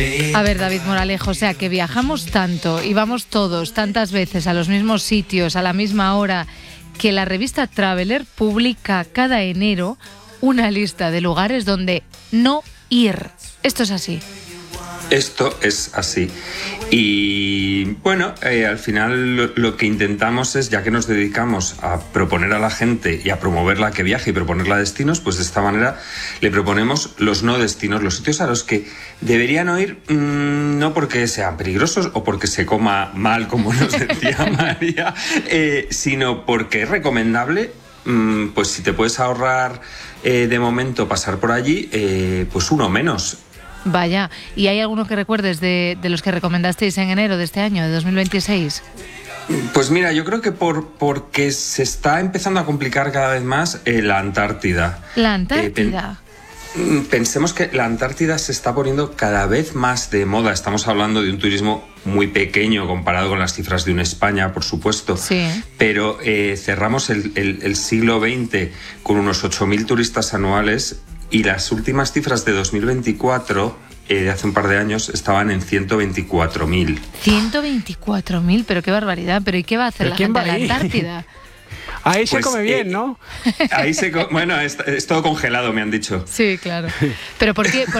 A ver, David Moralejo, o sea, que viajamos tanto y vamos todos tantas veces a los mismos sitios, a la misma hora, que la revista Traveler publica cada enero una lista de lugares donde no ir. Esto es así. Esto es así. Y bueno, al final lo que intentamos es, ya que nos dedicamos a proponer a la gente y a promoverla a que viaje y proponerla a destinos, pues de esta manera le proponemos los no destinos, los sitios a los que deberían no ir, no porque sean peligrosos o porque se coma mal, como nos decía María, sino porque es recomendable. Pues si te puedes ahorrar de momento pasar por allí, pues uno menos. Vaya, ¿y hay alguno que recuerdes de los que recomendasteis en enero de este año, de 2026? Pues mira, yo creo que porque se está empezando a complicar cada vez más la Antártida. ¿La Antártida? Pensemos que la Antártida se está poniendo cada vez más de moda. Estamos hablando de un turismo muy pequeño comparado con las cifras de una España, por supuesto. Sí. Pero cerramos el siglo XX con unos 8.000 turistas anuales y las últimas cifras de 2024, de hace un par de años, estaban en 124.000. 124.000, pero qué barbaridad. ¿Pero y qué va a hacer la gente de la Antártida? Ahí se come bien, ¿no? Ahí bueno, es todo congelado, me han dicho. Sí, claro. Pero ¿por qué?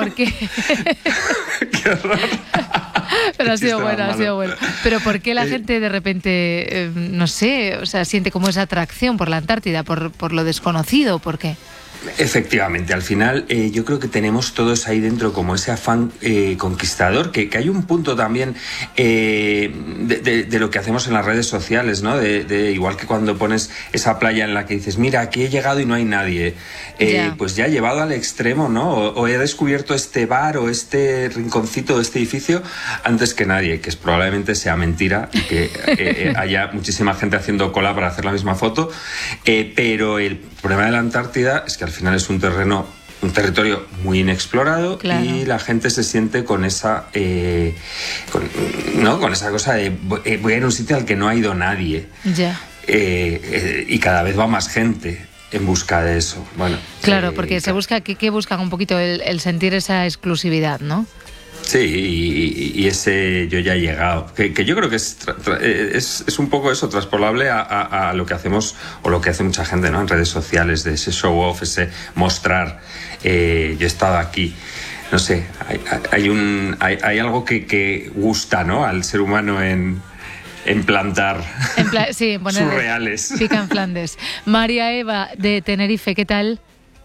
Qué horror. Pero ha sido bueno. Pero ¿por qué la gente de repente, no sé, o sea, siente como esa atracción por la Antártida, por lo desconocido? ¿Por qué? Efectivamente, al final yo creo que tenemos todos ahí dentro como ese afán conquistador, que hay un punto también de lo que hacemos en las redes sociales, ¿no? De igual que cuando pones esa playa en la que dices, mira, aquí he llegado y no hay nadie, pues ya llevado al extremo, ¿no? O he descubierto este bar o este rinconcito de este edificio antes que nadie, que probablemente sea mentira y que haya muchísima gente haciendo cola para hacer la misma foto, pero el problema de la Antártida es que al final es un territorio muy inexplorado. Claro. Y la gente se siente con esa con esa cosa de voy a ir a un sitio al que no ha ido nadie. Ya. Y cada vez va más gente en busca de eso. Bueno, claro, porque se busca que buscan un poquito el sentir esa exclusividad, ¿no? Sí, y ese yo ya he llegado, que yo creo que es un poco eso, traspolable a lo que hacemos o lo que hace mucha gente, ¿no? En redes sociales, de ese show off, ese mostrar, yo he estado aquí, no sé, hay algo que gusta, ¿no? Al ser humano en plantar sí, surreales. Pica en Flandes. María Eva de Tenerife, ¿qué tal?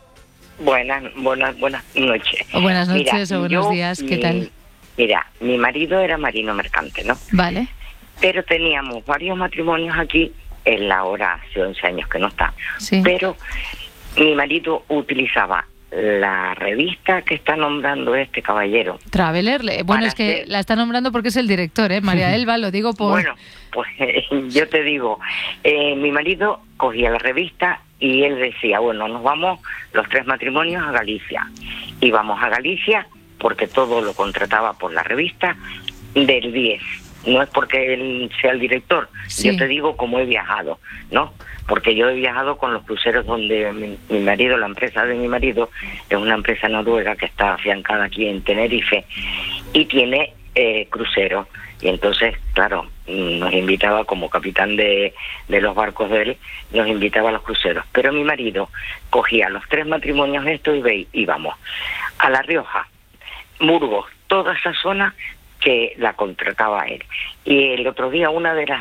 Buenas noches. O buenas noches o buenos días, ¿qué tal? Mira, mi marido era marino mercante, ¿no? Vale. Pero teníamos varios matrimonios aquí, él ahora hace 11 años que no está. Sí. Pero mi marido utilizaba la revista que está nombrando este caballero. Traveler, bueno, es que la está nombrando porque es el director, María Elba, lo digo por... Bueno, pues yo te digo, mi marido cogía la revista y él decía, bueno, nos vamos los 3 matrimonios a Galicia. Íbamos a Galicia porque todo lo contrataba por la revista del 10. No es porque él sea el director, sí. Yo te digo cómo he viajado, ¿no? Porque yo he viajado con los cruceros donde mi marido, la empresa de mi marido, es una empresa noruega que está afiancada aquí en Tenerife y tiene cruceros. Y entonces, claro, nos invitaba como capitán de los barcos de él, nos invitaba a los cruceros. Pero mi marido cogía los 3 matrimonios estos y íbamos a La Rioja, Burgos, toda esa zona que la contrataba él. Y el otro día una de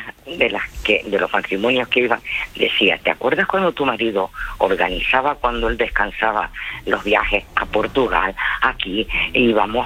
los matrimonios que iba decía, ¿te acuerdas cuando tu marido organizaba cuando él descansaba los viajes a Portugal? Aquí íbamos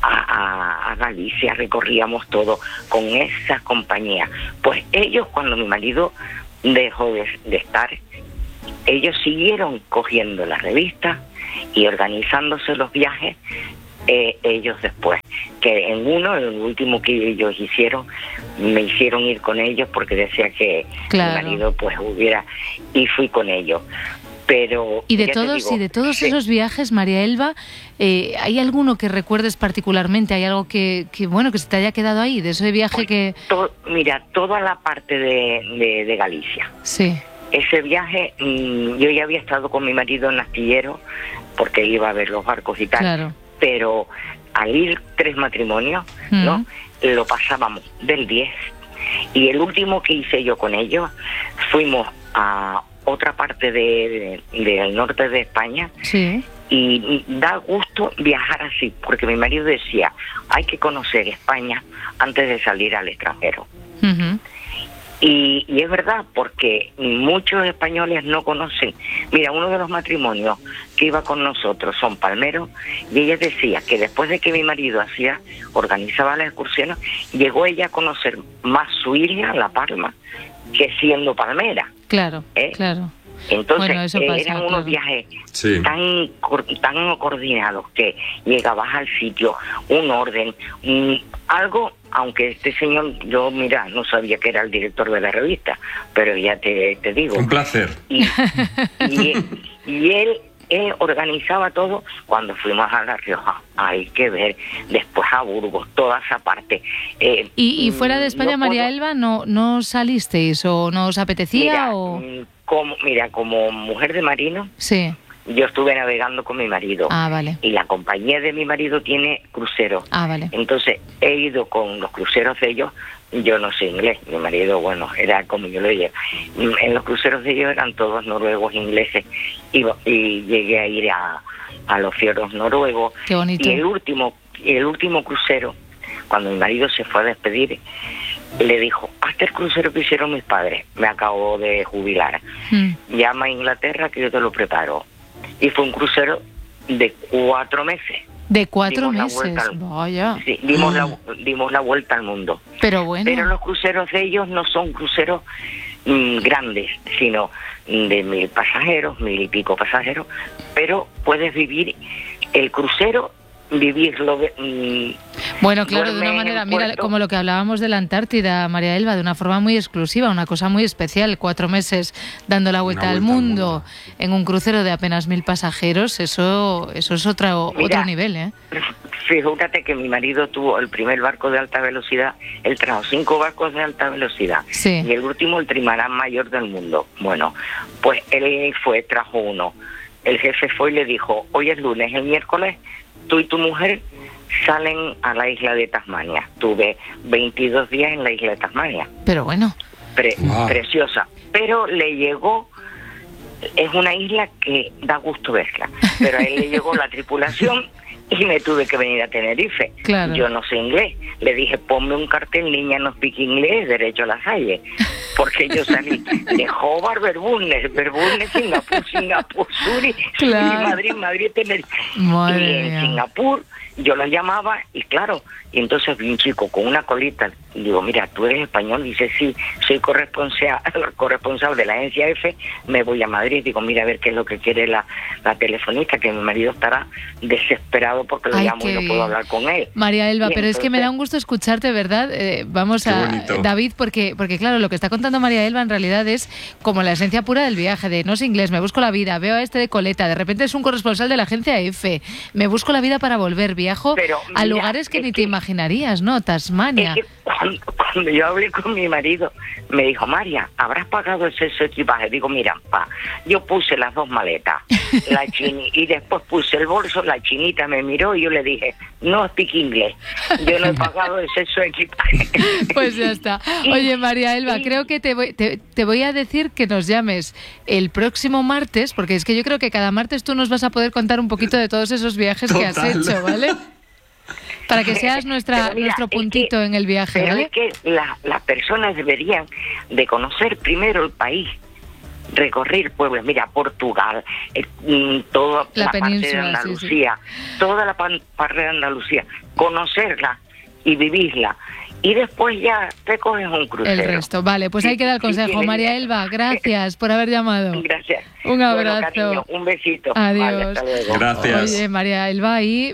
a Galicia, recorríamos todo con esa compañía. Pues ellos, cuando mi marido dejó de estar, ellos siguieron cogiendo la revista y organizándose los viajes. Ellos después, que en el último que ellos hicieron, me hicieron ir con ellos porque decía que claro. Mi marido pues hubiera, y fui con ellos. Pero y de todos sí. Esos viajes, María Elba, ¿hay alguno que recuerdes particularmente? ¿Hay algo que se te haya quedado ahí, de ese viaje pues, que...? Mira, toda la parte de Galicia. Sí. Ese viaje, yo ya había estado con mi marido en Astillero, porque iba a ver los barcos y tal. Claro. Pero al ir 3 matrimonios, ¿no? Lo pasábamos del 10. Y el último que hice yo con ellos, fuimos a otra parte del norte de España. Sí. Y da gusto viajar así, porque mi marido decía, hay que conocer España antes de salir al extranjero. Y es verdad, porque muchos españoles no conocen. Mira, uno de los matrimonios que iba con nosotros son palmeros, y ella decía que después de que mi marido organizaba las excursiones, llegó ella a conocer más su isla, La Palma, que siendo palmera. Claro, claro. Entonces, bueno, eso pasa, eran unos viajes tan coordinados que llegabas al sitio, un orden, algo, aunque este señor, yo mira, no sabía que era el director de la revista, pero ya te digo. Un placer. Y él organizaba todo. Cuando fuimos a La Rioja, hay que ver, después a Burgos, toda esa parte. ¿Y fuera de España, María Elba, no salisteis o no os apetecía? Como mujer de marino, sí, yo estuve navegando con mi marido. Ah, vale. Y la compañía de mi marido tiene cruceros. Ah, vale. Entonces he ido con los cruceros de ellos. Yo no sé inglés, mi marido, bueno, era como yo lo llevo. En los cruceros de ellos eran todos noruegos, ingleses, y llegué a ir a los fiordos noruegos. Qué bonito. Y el último crucero, cuando mi marido se fue a despedir, le dijo, hazte el crucero que hicieron mis padres, me acabo de jubilar, llama a Inglaterra que yo te lo preparo. Y fue un crucero de 4 meses. ¿De 4 meses? Vaya. Sí, dimos la vuelta al mundo. Pero bueno. Pero los cruceros de ellos no son cruceros grandes, sino de 1000 pasajeros, 1000 y pico pasajeros, pero puedes vivir el crucero, vivirlo bueno, claro, de una manera, mira, como lo que hablábamos de la Antártida, María Elba, de una forma muy exclusiva, una cosa muy especial, 4 meses dando la vuelta al mundo en un crucero de apenas 1000 pasajeros, eso es otro nivel, ¿eh? Fíjate que mi marido tuvo el primer barco de alta velocidad, él trajo 5 barcos de alta velocidad, sí, y el último el trimarán mayor del mundo. Bueno, pues él trajo uno. El jefe fue y le dijo, hoy es lunes, el miércoles tú y tu mujer salen a la isla de Tasmania. Tuve 22 días en la isla de Tasmania. Pero bueno. Preciosa. Pero le llegó, es una isla que da gusto verla, pero a él le llegó la tripulación y me tuve que venir a Tenerife. Claro. Yo no sé inglés. Le dije, ponme un cartel, niña no speak inglés, derecho a la Salle. Porque yo salí de Hobart, Verbunnes, Singapur, Zurich, claro, Madrid, Tenerife. Madre y en mía. Singapur yo la llamaba y claro, y entonces vi un chico con una colita, y digo, mira, ¿tú eres español? Dice, sí, soy corresponsal de la agencia F, me voy a Madrid. Digo, mira, a ver qué es lo que quiere la telefonista, que mi marido estará desesperado porque lo llamo y no puedo hablar con él. María Elba, pero es que me da un gusto escucharte, ¿verdad? Vamos a bonito. David, porque claro, lo que está contando María Elba en realidad es como la esencia pura del viaje, de no sé inglés, me busco la vida, veo a este de coleta, de repente es un corresponsal de la agencia F, me busco la vida para volver, viajo a lugares que ni te imaginarías, ¿no? Tasmania. Es que cuando yo hablé con mi marido, me dijo, María, ¿habrás pagado ese equipaje? Digo, mira, yo puse las 2 maletas, y después puse el bolso, la chinita me miró y yo le dije, no speak inglés, yo no he pagado ese equipaje. Pues ya está. Oye, María Elba, creo que te voy a decir que nos llames el próximo martes, porque es que yo creo que cada martes tú nos vas a poder contar un poquito de todos esos viajes que has hecho, ¿vale? Para que seas nuestro puntito en el viaje, ¿vale? Pero es que las personas deberían de conocer primero el país, recorrer pueblos, mira, Portugal, toda la parte de Andalucía, toda la parte de Andalucía, conocerla y vivirla. Y después ya te coges un crucero. El resto, vale, pues ahí queda el consejo. María Elba, gracias por haber llamado. Gracias. Un abrazo. Bueno, cariño, un besito. Adiós. Vale, hasta luego. Gracias. Oye, María Elba, y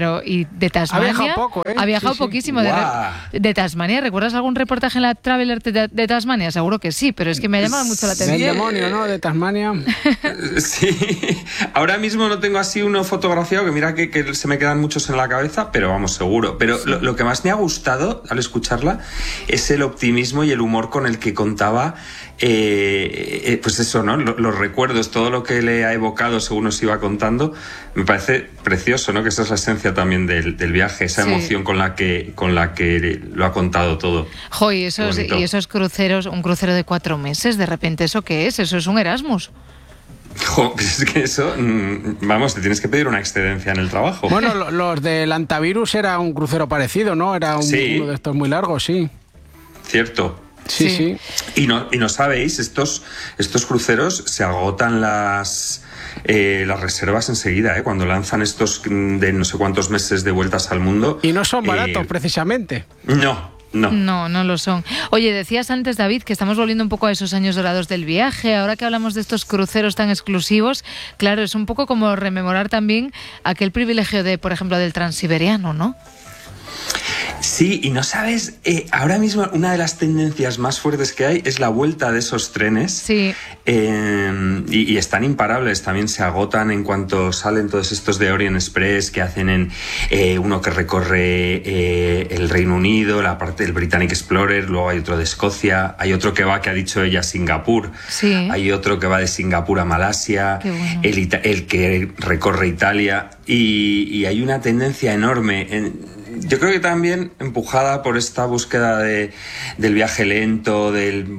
de Tasmania. Ha viajado poco, ¿eh? Ha viajado Sí. poquísimo. Guau. De Tasmania. ¿Recuerdas algún reportaje en la Traveler de Tasmania? Seguro que sí, pero es que me ha llamado mucho la Del atención. demonio, ¿no? De Tasmania. Sí, ahora mismo no tengo así uno fotografiado, que mira que se me quedan muchos en la cabeza, pero vamos, seguro. Pero lo que más más me ha gustado al escucharla es el optimismo y el humor con el que contaba, pues eso, ¿no? Los recuerdos, todo lo que le ha evocado según nos iba contando. Me parece precioso, ¿no? Que esa es la esencia también del viaje, esa emoción con la que lo ha contado todo. Jo, y esos cruceros, un crucero de 4 meses, de repente, ¿eso qué es? Eso es un Erasmus. Jo, pues es que eso, vamos, te tienes que pedir una excedencia en el trabajo. Bueno, los del Antivirus era un crucero parecido, ¿no? Era uno de estos muy largos, sí. Cierto. Sí. Y no sabéis, estos cruceros se agotan las reservas enseguida, cuando lanzan estos de no sé cuántos meses de vueltas al mundo. Y no son baratos, precisamente. No lo son. Oye, decías antes, David, que estamos volviendo un poco a esos años dorados del viaje. Ahora que hablamos de estos cruceros tan exclusivos, claro, es un poco como rememorar también aquel privilegio por ejemplo, del Transiberiano, ¿no? Sí, y no sabes, ahora mismo una de las tendencias más fuertes que hay es la vuelta de esos trenes. Sí. Y están imparables, también se agotan en cuanto salen todos estos de Orient Express que hacen uno que recorre el Reino Unido, la parte del Britannic Explorer, luego hay otro de Escocia, hay otro que va, que ha dicho ella, a Singapur, sí. Hay otro que va de Singapur a Malasia, bueno. el que recorre Italia, y hay una tendencia enorme yo creo que también empujada por esta búsqueda del viaje lento,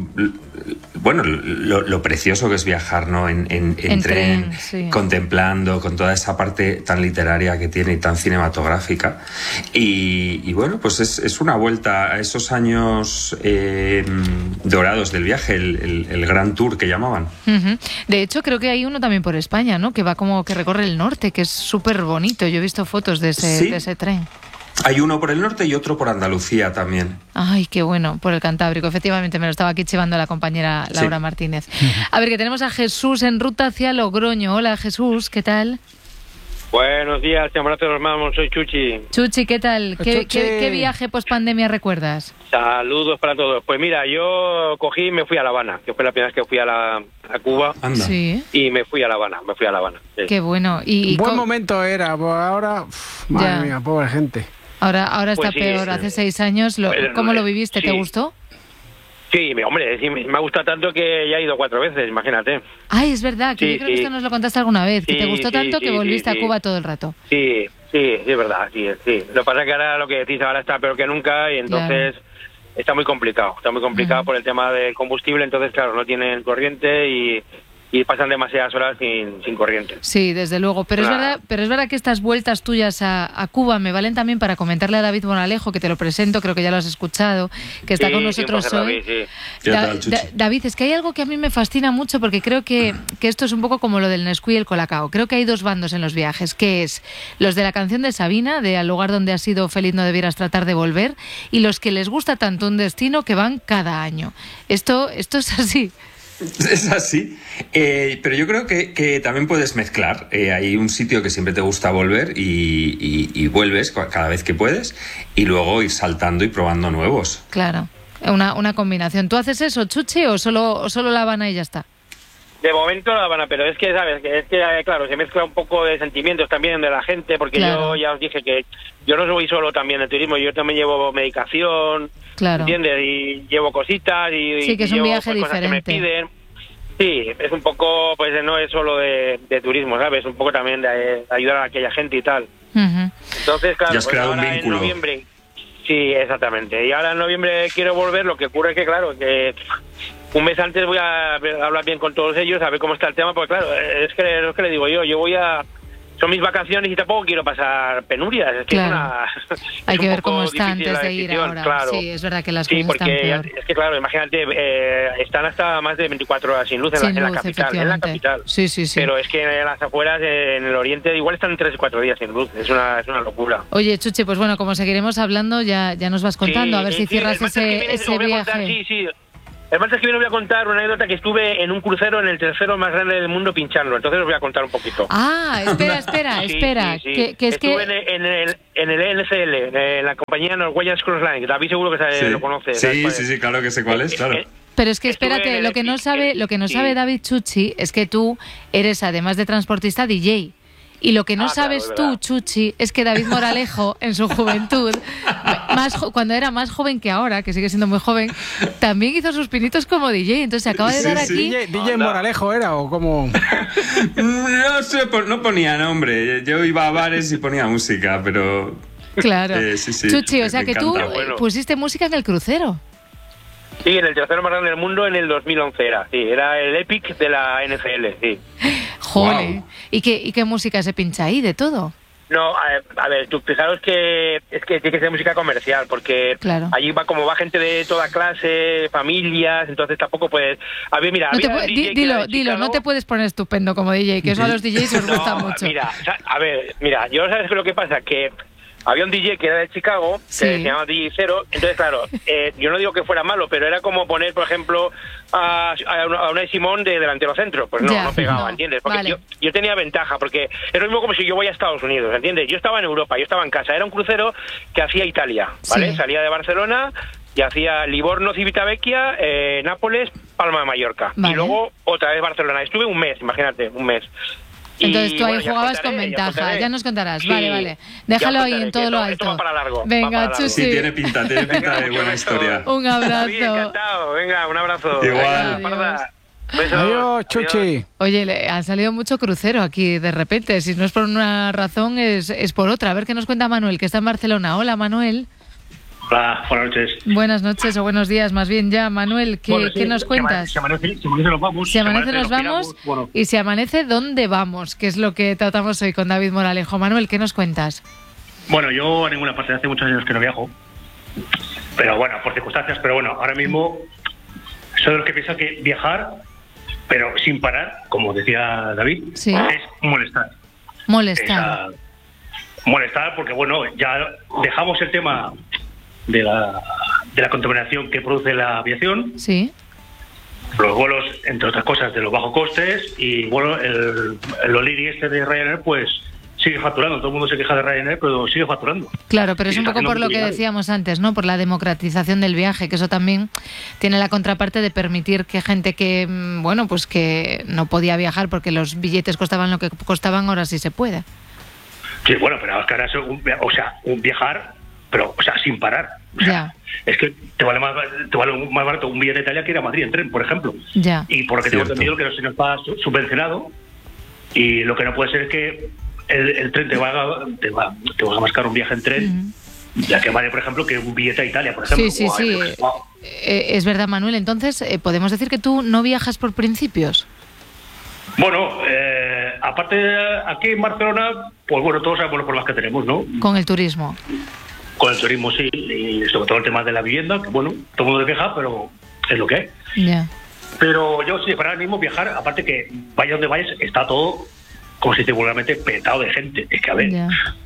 lo precioso que es viajar, ¿no? En tren, sí. Contemplando, con toda esa parte tan literaria que tiene y tan cinematográfica. Y bueno, pues es una vuelta a esos años dorados del viaje, el Grand Tour que llamaban. Uh-huh. De hecho, creo que hay uno también por España, ¿no? Que va como que recorre el norte, que es súper bonito. Yo he visto fotos de ese tren. Hay uno por el norte y otro por Andalucía también. Ay, qué bueno, por el Cantábrico. Efectivamente, me lo estaba aquí chivando la compañera Laura Martínez. A ver, que tenemos a Jesús en ruta hacia Logroño. Hola, Jesús, ¿qué tal? Buenos días, chambratos hermanos, soy Chuchi. Chuchi, ¿qué tal? ¿Qué viaje post-pandemia recuerdas? Saludos para todos. Pues mira, yo cogí y me fui a La Habana, que fue la primera vez que fui a Cuba. Anda. Sí. Y me fui a La Habana, Sí. Qué bueno. Buen momento era, pues ahora, madre mía, pobre gente. Ahora está pues sí, peor. Hace 6 años, ¿cómo lo viviste? Sí. ¿Te gustó? Sí, hombre, sí, me ha gustado tanto que ya he ido 4 veces, imagínate. Ay, es verdad, que yo creo que esto nos lo contaste alguna vez, que te gustó tanto que volviste a Cuba todo el rato. Sí, es verdad, sí. Lo que pasa es que ahora lo que decís ahora está peor que nunca y entonces está muy complicado. Por el tema del combustible, entonces claro, no tienen corriente y pasan demasiadas horas sin corriente. Sí, desde luego. Pero es verdad que estas vueltas tuyas a Cuba me valen también para comentarle a David Bonalejo, que te lo presento, creo que ya lo has escuchado, que está con nosotros hoy. David, es que hay algo que a mí me fascina mucho, porque creo que esto es un poco como lo del Nesquí y el Colacao. Creo que hay 2 bandos en los viajes, que es los de la canción de Sabina, de Al lugar donde has sido feliz no debieras tratar de volver, y los que les gusta tanto un destino que van cada año. Esto es así. Es así, pero yo creo que también puedes mezclar. Hay un sitio que siempre te gusta volver y vuelves cada vez que puedes, y luego ir saltando y probando nuevos. Claro, una combinación. ¿Tú haces eso, Chuchi, o solo La Habana y ya está? De momento La Habana, pero es que, ¿sabes? Claro, se mezcla un poco de sentimientos también de la gente, porque yo ya os dije que yo no voy solo también de turismo, yo también llevo medicación, ¿entiendes? Y llevo cositas y que es un viaje cosas diferente. Que me piden. Sí, es un poco, pues no es solo de turismo, ¿sabes? Un poco también de ayudar a aquella gente y tal. Uh-huh. Entonces, claro, ya has creado un vínculo. En noviembre. Sí, exactamente. Y ahora en noviembre quiero volver, lo que ocurre es que, claro, que un mes antes voy a hablar bien con todos ellos, a ver cómo está el tema, porque claro, es que le digo yo voy a... Son mis vacaciones y tampoco quiero pasar penurias. Es que hay que ver cómo está antes de ir ahora. Claro. Sí, es verdad que las cosas están peor. Es que claro, imagínate, están hasta más de 24 horas sin luz en la capital. En la capital. Sí. Pero es que en las afueras, en el oriente, igual están 3 o 4 días sin luz. Es una locura. Oye, Chuchi, pues bueno, como seguiremos hablando, ya nos vas contando, a ver si cierras ese viaje. Sí. El martes que viene voy a contar una anécdota que estuve en un crucero en el tercero más grande del mundo pinchando. Entonces os voy a contar un poquito. Ah, espera. Sí. Que estuve en el NCL, en la compañía Norwegian Cruise Line. David seguro que lo conoce. Sí, claro que sé cuál es, claro. Pero es que espérate, lo que no sabe David, Chuchi, es que tú eres, además de transportista, DJ. Y lo que no Claro, sabes es tú, verdad. Chuchi, es que David Moralejo, en su juventud, cuando era más joven que ahora, que sigue siendo muy joven, también hizo sus pinitos como DJ. Entonces se acaba de dar aquí... DJ Moralejo era, ¿o cómo? No sé, no ponía nombre. Yo iba a bares y ponía música, pero... Claro. Sí, Chuchi, o me sea que tú encanta. Bueno. pusiste música en el crucero. Sí, en el tercero más grande del mundo en el 2011 era el Epic de la NFL, sí. Jole. Wow. ¿Y qué música se pincha ahí? ¿De todo? No, a ver, tú fijaros que es que tiene que ser música comercial, porque Claro. allí va gente de toda clase, familias, entonces tampoco puedes... A ver, mira, No te había pu- un DJ que era de dilo, no Chicago. te puedes poner estupendo como DJ, que eso a los DJs os gusta No, mucho. Mira, a ver, yo sabes que lo que pasa, que había un DJ que era de Chicago, Sí. que se llamaba DJ Zero, entonces claro, yo no digo que fuera malo, pero era como poner, por ejemplo, a Unai Simón de delantero centro, pues no, Ya, no pegaba, no, ¿entiendes? Porque vale. yo tenía ventaja, porque es lo mismo como si yo voy a Estados Unidos, ¿entiendes? Yo estaba en Europa, yo estaba en casa, era un crucero que hacía Italia, ¿vale? Sí. Salía de Barcelona y hacía Livorno, Civitavecchia, Nápoles, Palma de Mallorca, Vale. y luego otra vez Barcelona. Estuve un mes, imagínate, un mes. Entonces Y, tú ahí bueno, ya jugabas contaré, con ya ventaja, contaré. ya nos contarás. Sí, Vale. ya Déjalo ahí contaré, en todo que lo esto va alto. para largo, va Venga, para largo. Chuchi. Sí, tiene pinta de Venga, buena mucho historia. beso. Un abrazo. David, encantado. Venga, un abrazo. Igual. Venga, Adiós. Parda. Besos. Adiós, Chuchi. Oye, le ha salido mucho crucero aquí de repente. Si no es por una razón, es por otra. A ver qué nos cuenta Manuel, que está en Barcelona. Hola, Manuel. Hola, buenas noches. Buenas noches o buenos días, más bien ya. Manuel, ¿qué, Bueno, sí, qué nos cuentas? Si amanece nos vamos. Si amanece nos piramos, vamos bueno, y si amanece, ¿dónde vamos? Que es lo que tratamos hoy con David Moralejo. Manuel, ¿qué nos cuentas? bueno, yo a ninguna parte, hace muchos años que no viajo. Pero bueno, por circunstancias. Pero bueno, ahora mismo soy de los que piensa que viajar, pero sin parar, como decía David, Sí. es molestar. Molestar. Molestar porque, bueno, ya dejamos el tema de la contaminación que produce la aviación, Sí. los vuelos, entre otras cosas, de los bajos costes, y bueno, el O'Leary este de Ryanair, pues sigue facturando. Todo el mundo se queja de Ryanair, pero sigue facturando. Claro, pero es Y un está poco haciendo por lo que utilidades. decíamos antes, ¿no? Por la democratización del viaje, que eso también tiene la contraparte de permitir que gente que, bueno, pues que no podía viajar porque los billetes costaban lo que costaban, ahora sí se puede. Sí, bueno, pero es que ahora es un viajar, pero sin parar. O sea, Ya. es que te vale más barato un billete de Italia que ir a Madrid en tren, por ejemplo. Ya. Y por lo que tengo Cierto. entendido que no se nos va subvencionado, y lo que no puede ser es que el tren te va a más caro un viaje en tren, ya que vale, por ejemplo, que un billete a Italia, por ejemplo. Sí. Wow. Es verdad, Manuel. Entonces, ¿podemos decir que tú no viajas por principios? Bueno, aparte aquí en Barcelona, pues bueno, todos sabemos los problemas que tenemos, ¿no? Con el turismo. Con el turismo sí, y sobre todo el tema de la vivienda, que bueno, todo el mundo se queja, pero es lo que es. Ya. Pero yo sí, para ahora mismo viajar, aparte que vaya donde vayas, está todo, como se dice vulgarmente, petado de gente. Es que, a ver, Ya.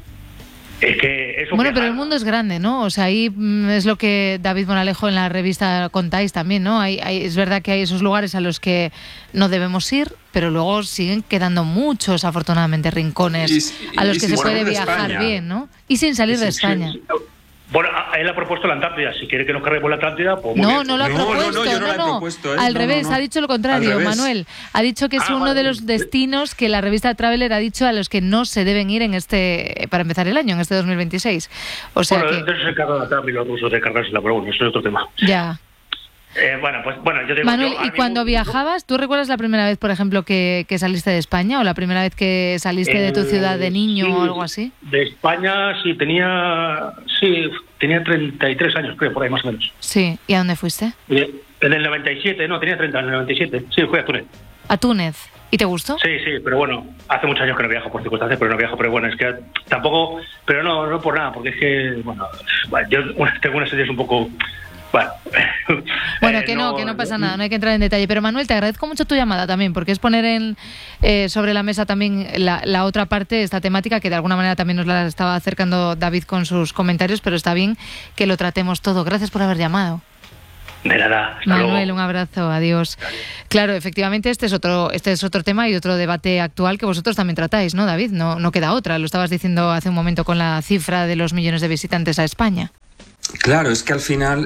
es que eso... Bueno, viajar- pero el mundo es grande, ¿no? O sea, ahí es lo que David Moralejo en la revista contáis también, ¿no? Es verdad que hay esos lugares a los que no debemos ir, pero luego siguen quedando muchos, afortunadamente, rincones a los que se puede de viajar España. bien, ¿no? Y sin salir de España. Sí. Bueno, él ha propuesto la Antártida. Si quiere que nos carguemos la Antártida, pues muy No, bien. no lo ha No, no, propuesto, yo no la he propuesto, ¿eh? Al No, revés, no. ha dicho lo Al contrario, revés. Manuel. Ha dicho que es uno vale. de los destinos que la revista Traveler ha dicho a los que no se deben ir para empezar el año, en este 2026. O sea Bueno, que, de eso se encargan la TAP y los rusos de cargársela, pero bueno, eso es otro tema. ya. Bueno, yo digo... Manuel, yo ahora ¿y cuando mismo- viajabas, tú recuerdas la primera vez, por ejemplo, que saliste de España o la primera vez que saliste de tu ciudad de niño sí, o algo así? De España sí, tenía 33 años, creo, por ahí más o menos. Sí, ¿y a dónde fuiste? En el 97, no, tenía 30, en el 97. Sí, fui a Túnez. A Túnez. ¿Y te gustó? Sí, pero bueno, hace muchos años que no viajo por circunstancias, pero no viajo, pero bueno, es que tampoco, pero no por nada, porque es que, bueno, yo tengo unas series un poco... Bueno, que no pasa nada, no hay que entrar en detalle. Pero Manuel, te agradezco mucho tu llamada también, porque es poner sobre la mesa también la otra parte, esta temática, que de alguna manera también nos la estaba acercando David con sus comentarios, pero está bien que lo tratemos todo. Gracias por haber llamado. De nada, hasta Manuel, luego. un abrazo, adiós. Claro, efectivamente este es otro tema y otro debate actual que vosotros también tratáis, ¿no, David? No queda otra, lo estabas diciendo hace un momento con la cifra de los millones de visitantes a España. Claro, es que al final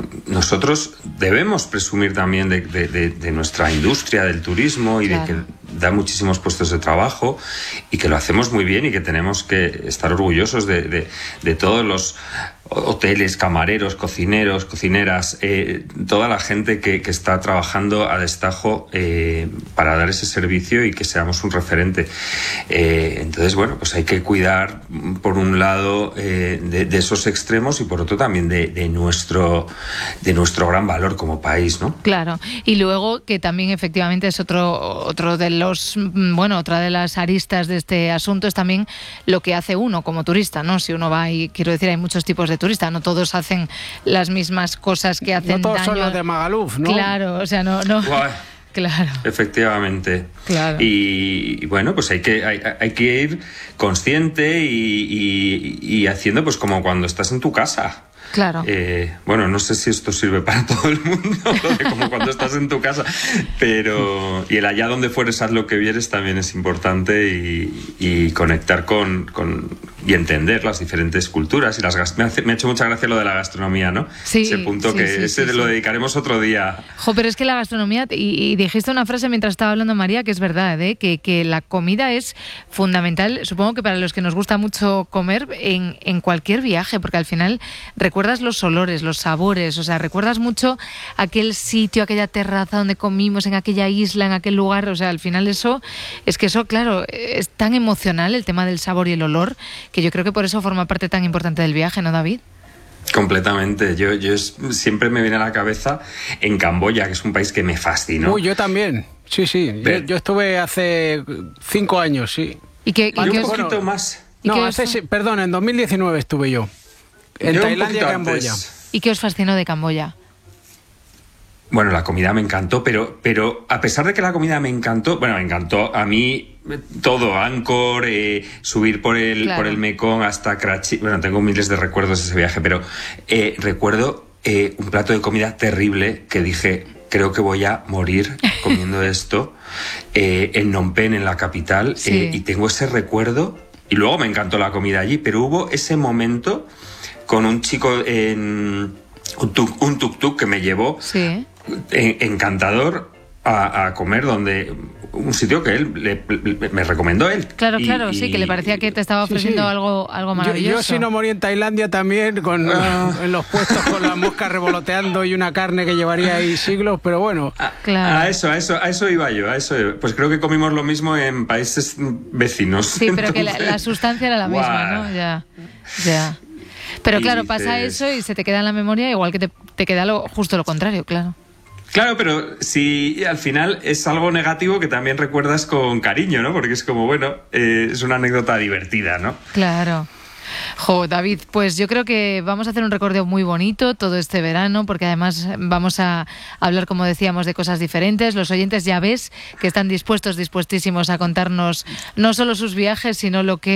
nosotros debemos presumir también de nuestra industria del turismo y Claro. da muchísimos puestos de trabajo y que lo hacemos muy bien y que tenemos que estar orgullosos de todos los hoteles, camareros, cocineros, cocineras, toda la gente que está trabajando a destajo para dar ese servicio y que seamos un referente. Entonces, bueno, pues hay que cuidar, por un lado, de esos extremos y por otro también de nuestro gran valor como país, ¿no? Claro. Y luego que también efectivamente es otro de los, bueno, otra de las aristas de este asunto es también lo que hace uno como turista, ¿no? Si uno va, y quiero decir, hay muchos tipos de turistas, no todos hacen las mismas cosas que hacen no todos daño. son los de Magaluf, ¿no? Claro, o sea, no. Claro. Efectivamente. Claro. Y bueno, pues hay que ir consciente y haciendo pues como cuando estás en tu casa. Claro. Bueno, no sé si esto sirve para todo el mundo, como cuando estás en tu casa, pero y el allá donde fueres haz lo que vieres también es importante y conectar con y entender las diferentes culturas y me ha hecho mucha gracia lo de la gastronomía, ¿no? Sí, ese punto lo dedicaremos otro día. Jo, pero es que la gastronomía, y dijiste una frase mientras estaba hablando María, que es verdad, que la comida es fundamental, supongo que para los que nos gusta mucho comer en cualquier viaje, porque al final recuerdas los olores, los sabores, o sea, recuerdas mucho aquel sitio, aquella terraza donde comimos, en aquella isla, en aquel lugar, o sea, al final eso, claro, es tan emocional el tema del sabor y el olor, que yo creo que por eso forma parte tan importante del viaje, ¿no, David? Completamente. Yo siempre me viene a la cabeza en Camboya, que es un país que me fascinó. Uy, yo también. Sí. Yo estuve hace 5 años, sí. ¿Y qué un poquito más? No, en 2019 estuve yo. En Tailandia, Camboya. ¿Y qué os fascinó de Camboya? Bueno, la comida me encantó, pero a pesar de que la comida me encantó a mí todo, Angkor, subir por el Mekong hasta Karachi. Bueno, tengo miles de recuerdos de ese viaje, pero recuerdo un plato de comida terrible que dije, creo que voy a morir comiendo esto, en Phnom Penh, en la capital, y tengo ese recuerdo, y luego me encantó la comida allí, pero hubo ese momento con un chico en un tuk-tuk que me llevó encantador a comer donde un sitio que él me recomendó él. Claro, sí, que le parecía que te estaba ofreciendo algo maravilloso. Yo si no morí en Tailandia también, en los puestos con las moscas revoloteando y una carne que llevaría ahí siglos, pero bueno. A eso iba yo, Pues creo que comimos lo mismo en países vecinos. Sí, pero que la sustancia era la misma, ¿no? Ya. Pero claro, pasa eso y se te queda en la memoria, igual que te queda justo lo contrario, claro. Claro, pero si al final es algo negativo que también recuerdas con cariño, ¿no? Porque es como, bueno, es una anécdota divertida, ¿no? Claro. Jo, David, pues yo creo que vamos a hacer un recorrido muy bonito todo este verano, porque además vamos a hablar, como decíamos, de cosas diferentes. Los oyentes ya ves que están dispuestísimos a contarnos no solo sus viajes, sino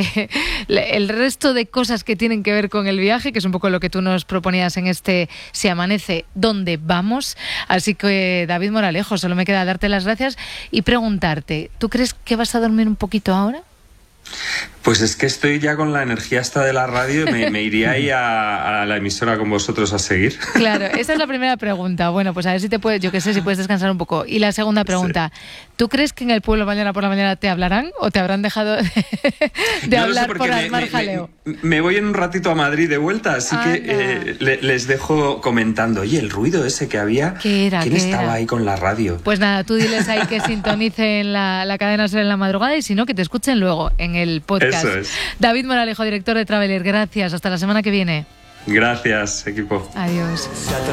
el resto de cosas que tienen que ver con el viaje, que es un poco lo que tú nos proponías en este Si Amanece, ¿dónde vamos? Así que, David Moralejo, solo me queda darte las gracias y preguntarte, ¿tú crees que vas a dormir un poquito ahora? Pues es que estoy ya con la energía esta de la radio, me iría ahí a la emisora con vosotros a seguir. Claro, esa es la primera pregunta. Bueno, pues a ver si si puedes descansar un poco. Y la segunda pregunta, ¿tú crees que en el pueblo mañana por la mañana te hablarán o te habrán dejado de hablar por armar jaleo? Me voy en un ratito a Madrid de vuelta, así que les dejo comentando, oye, el ruido ese que había, ¿quién estaba ahí con la radio? Pues nada, tú diles ahí que sintonicen la cadena SER en la madrugada y si no, que te escuchen luego en el podcast. Eso es. David Moralejo, director de Traveler, gracias. Hasta la semana que viene. Gracias, equipo. Adiós.